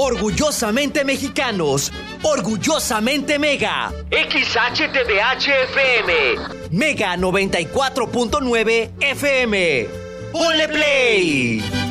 Orgullosamente mexicanos, orgullosamente Mega. XHTDH FM, Mega 94.9 FM. ¡Ponle play!